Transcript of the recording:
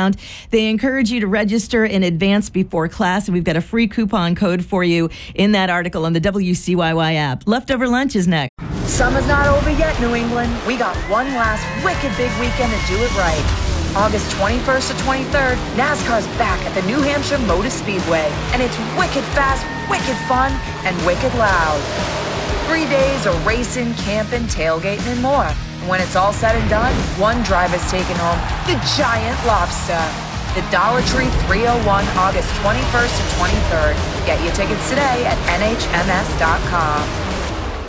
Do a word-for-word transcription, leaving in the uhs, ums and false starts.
around. They encourage you to register in advance before class, and we've got a free coupon code for you in that article on the W C Y Y app. Leftover Lunch is next. Summer's not over yet, New England. We got one last wicked big weekend to do it right. August twenty-first to twenty-third, NASCAR's back at the New Hampshire Motor Speedway, and it's wicked fast, wicked fun, and wicked loud. Three days of racing, camping, tailgating, and more. And when it's all said and done, one driver's taking home the giant lobster. The Dollar Tree three oh one, August twenty-first to twenty-third. Get your tickets today at N H M S dot com.